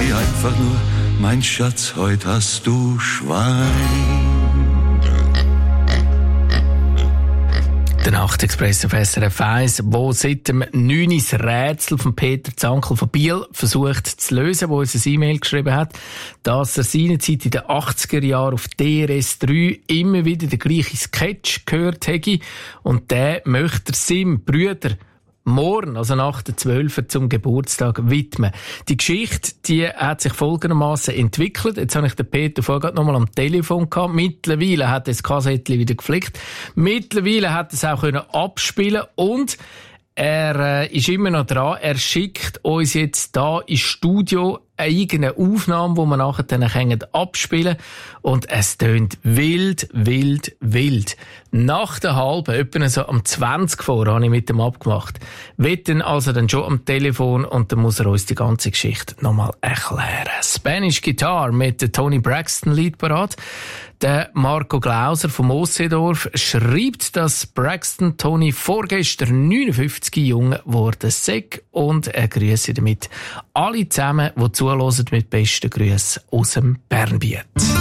sie einfach nur, mein Schatz, heute hast du Schwein. Der Nachtexpress auf SRF 1, wo seit dem 9. das Rätsel von Peter Zankel von Biel versucht zu lösen, wo uns ein E-Mail geschrieben hat, dass er seinerzeit in den 80er Jahren auf DRS3 immer wieder den gleichen Sketch gehört hätte und der möchte er seinem Bruder morgen, also nach der 12. zum Geburtstag widmen. Die Geschichte, die hat sich folgendermaßen entwickelt. Jetzt habe ich den Peter vorher gerade noch mal am Telefon gehabt. Mittlerweile hat er das Kassettchen wieder geflickt. Mittlerweile hat er es auch abspielen und er ist immer noch dran. Er schickt uns jetzt da ins Studio eine eigene Aufnahme, die wir nachher dann abspielen können. Und es tönt wild, wild, wild. Nach der halben, etwa so am 20 vor, habe ich mit ihm abgemacht. Wird dann also dann schon am Telefon und dann muss er uns die ganze Geschichte nochmal erklären. Spanish Guitar mit der Toni Braxton Lied parat. Der Marco Glauser vom Ossedorf schreibt, dass Braxton Toni vorgestern 59 jung geworden sei und er grüße damit alle zusammen, die zuhören, mit besten Grüßen aus dem Bernbiet.